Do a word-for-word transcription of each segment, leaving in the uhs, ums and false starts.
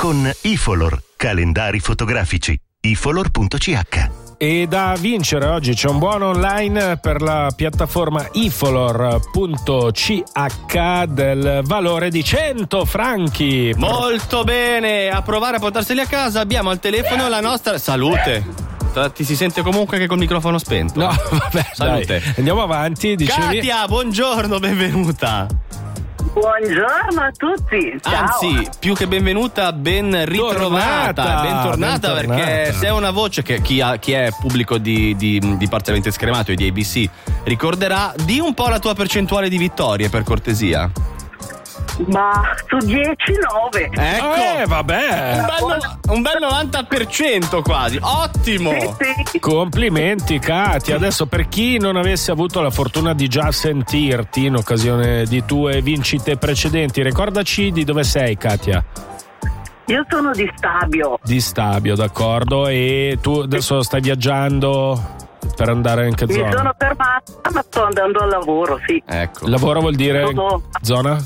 con Ifolor, calendari fotografici. ifolor punto c h. E da vincere oggi c'è un buono online per la piattaforma ifolor punto c h del valore di cento franchi. Molto bene, a provare a portarseli a casa abbiamo al telefono la nostra salute. Ti si sente comunque che col microfono spento. No, vabbè, salute. Dai, andiamo avanti, dicevi. Katia, buongiorno, benvenuta. Buongiorno a tutti. Ciao. Anzi, più che benvenuta, ben ritrovata, Tornata, bentornata, bentornata. Perché se è una voce che chi, ha, chi è pubblico di, di, di Parzialmente Scremato e di A B C ricorderà, di un po' la tua percentuale di vittorie, per cortesia. Ma su dieci nove. Ecco, Eh, vabbè. un bel, un bel novanta per cento quasi, ottimo. Sì, sì. Complimenti Katia. Adesso, per chi non avesse avuto la fortuna di già sentirti in occasione di tue vincite precedenti, ricordaci di dove sei, Katia. Io sono di Stabio. Di Stabio, d'accordo. E tu adesso stai viaggiando per andare in che Mi zona? sono fermata, ma sto andando al lavoro, sì. Ecco. Lavoro vuol dire Sono- zona?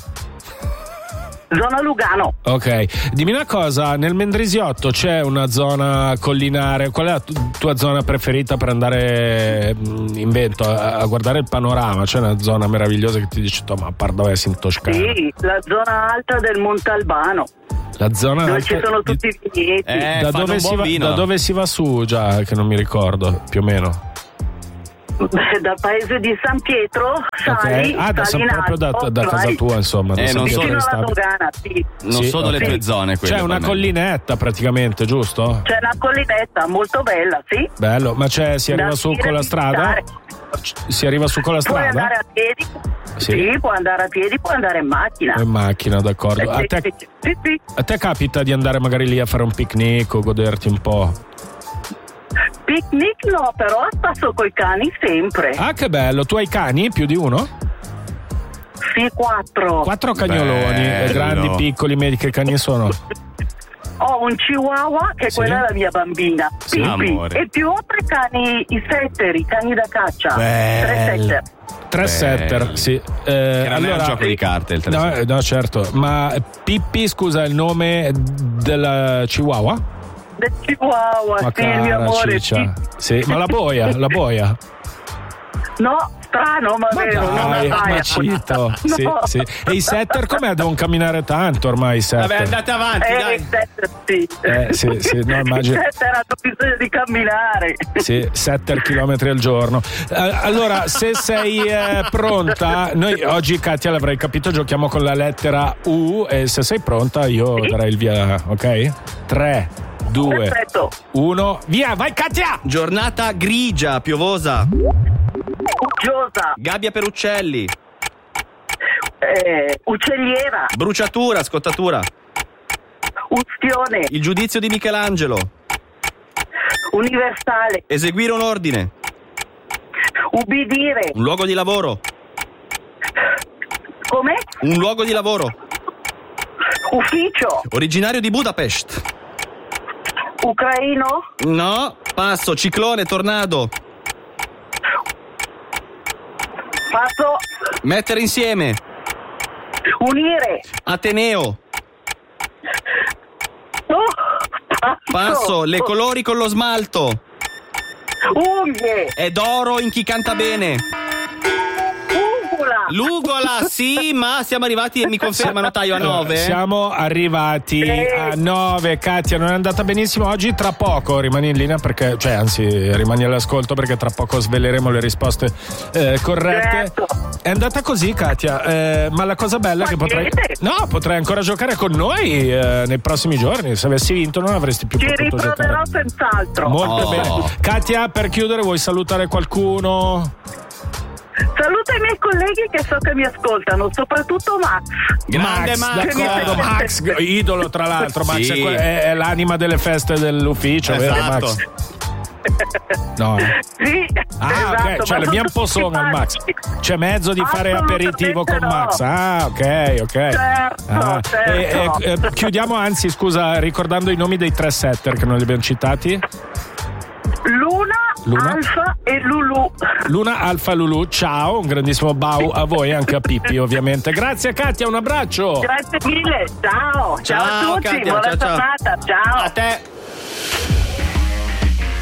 Zona Lugano. Ok, dimmi una cosa, nel Mendrisiotto c'è una zona collinare, qual è la tu- tua zona preferita per andare mh, in vento a, a guardare il panorama? C'è una zona meravigliosa che ti dice, "Oh, ma par dove sei in Toscana?" Sì, la zona alta del Monte Albano, La zona dove alta ci sono di- tutti i vigneti. Eh, da, fanno dove un si buon va, vino. da dove si va su già, che non mi ricordo più o meno. Beh, dal paese di San Pietro sali, Ok, ah, da, sali in proprio da, alto, da casa vai tua, insomma. da Eh, San non Pietro so vicino di alla Stabio. dogana, sì. Non Sì, sono le ok. tue zone quelle. C'è una almeno. collinetta praticamente, giusto? C'è una collinetta molto bella, sì. Bello, ma c'è, si arriva Da su dire con la di strada? stare. Si arriva su con la Puoi strada? andare a piedi, Sì. sì. puoi andare a piedi, puoi andare in macchina. O in macchina, d'accordo. A Eh, te, sì, sì, sì. a te capita di andare magari lì a fare un picnic o goderti un po'? Picnic no, però passo coi cani sempre. Ah, che bello. Tu hai cani? Più di uno? Sì, quattro. Quattro cagnoloni, Bello. grandi, piccoli, medi, che cani sono? Ho un chihuahua, che Sì. quella è la mia bambina, Sì, Pippi. amore. E più tre cani, i setter, i cani da caccia. Bello. Tre setter. Tre Bello. setter, sì. Eh, Che non è allora, un gioco di carte il no, telefono. eh, no, certo. Ma Pippi, scusa, è il nome del Chihuahua? Del chihuahua, Ma sì, il mio cara amore. ciccia. Sì. Sì, ma la boia, la boia. No, strano, ma, Ma vero, non dai, la fai. ma cito. No. Sì, sì. E i setter com'è? Devono camminare tanto ormai i setter. Vabbè, andate avanti, Eh, dai. i setter, sì. Eh, sì, sì, no, immagino. I setter hanno bisogno di camminare. Sì, sette chilometri al giorno. Eh, allora, se sei eh, pronta, noi oggi, Katia, l'avrei capito, giochiamo con la lettera U e se sei pronta io Sì. darei il via, ok? tre, due, Perfetto. uno, via, vai Katia! Giornata grigia, piovosa. Uggiosa, Gabbia per uccelli. eh, uccelliera, Bruciatura, scottatura. ustione, Il giudizio di Michelangelo. universale, Eseguire un ordine. ubbidire, Un luogo di lavoro. come? Un luogo di lavoro. Ufficio, Originario di Budapest. ucraino, No, passo. Ciclone, tornado. passo, Mettere insieme. unire, Ateneo. oh, Passo. Le colori con lo smalto. unghie, È d'oro in chi canta bene. ungula, Lugola, sì, ma siamo arrivati e mi conferma notaio a nove. Siamo arrivati Sì. a nove. Katia, non è andata benissimo oggi. Tra poco rimani in linea perché, cioè, anzi, rimani all'ascolto perché tra poco sveleremo le risposte eh, corrette. Certo. È andata così, Katia. Eh, ma la cosa bella è che Ma potrai. niente. No, potrai ancora giocare con noi eh, nei prossimi giorni. Se avessi vinto, non avresti più ci potuto riproverò giocare. senz'altro. Molto Oh. bene. Katia, per chiudere, vuoi salutare qualcuno? Saluto i miei colleghi che so che mi ascoltano, soprattutto Max. Grande Max. d'accordo, Max, idolo tra l'altro. Max Sì. è, que- è- è l'anima delle feste dell'ufficio, vero Esatto. Max? No. eh. Sì, Ah, esatto, ok, cioè ma abbiamo un sono po' sono al Max. simpatici. C'è mezzo di fare aperitivo con Assolutamente Max. no. Ah, ok, ok. Certo, Ah, certo. e- e- e chiudiamo, anzi, scusa, ricordando i nomi dei tre setter che non li abbiamo citati. Luna, Luna? Alfa e Lulu. Luna, Alfa, Lulu, ciao, un grandissimo bau a voi, anche a Pippi ovviamente. Grazie Katia, un abbraccio. Grazie mille, ciao. Ciao, Ciao, a tutti, Katia, buona ciao, ciao. giornata, ciao. A te.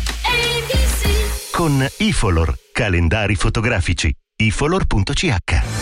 Con Ifolor, calendari fotografici. ifolor punto c h